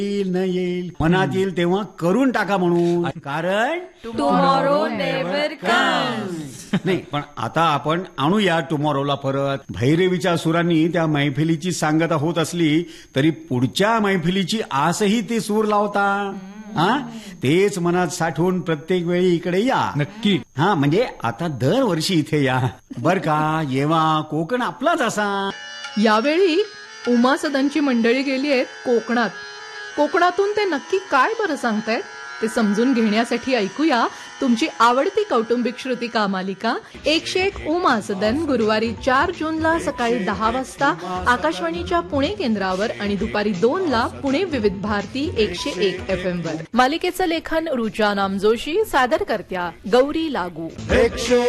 येईल न येईल, मनात येईल तेव्हा करून टाका म्हणून, कारण टुमॉरो नेव्हर कम्स. नाही, पण आता आपण आणूया टुमॉरोला परत. भैरवीच्या सुरांनी त्या मैफिलीची सांगता होत असली तरी पुढच्या मैफिलीची आसही ते सूर लावता. तेच मनात साठवून प्रत्येक वेळी इकडे या. नक्की. म्हणजे आता दरवर्षी इथे या बर का. येवा कोकण आपलाच असा. यावेळी उमा सदनची मंडळी गेली आहेत कोकणात. कोकणातून ते नक्की काय बरं सांगतायत ते समजून घेण्यासाठी ऐकूया तुमची आवडती कौटुंबिक श्रुतिका मालिका 101 उमा सदन, गुरुवारी 4 जूनला सकाळी 10 वाजता आकाशवाणीच्या पुणे केंद्रावर आणि दुपारी 2ला पुणे विविध भारती 101 FM वर. मालिकेचं लेखन रुचा नामजोशी, सादर करत्या गौरी लागू. 101